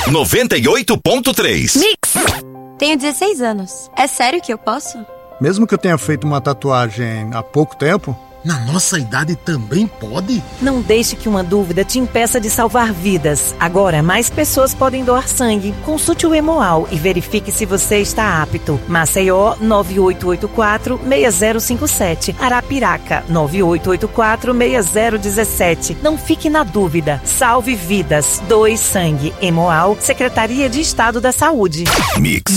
98.3. Mix. Tenho 16 anos. É sério que eu posso? Mesmo que eu tenha feito uma tatuagem há pouco tempo? Na nossa idade também pode? Não deixe que uma dúvida te impeça de salvar vidas. Agora, mais pessoas podem doar sangue. Consulte o Hemoal e verifique se você está apto. Maceió, 9884-6057. Arapiraca, 9884-6017. Não fique na dúvida. Salve vidas. Doe sangue. Hemoal, Secretaria de Estado da Saúde. Mix.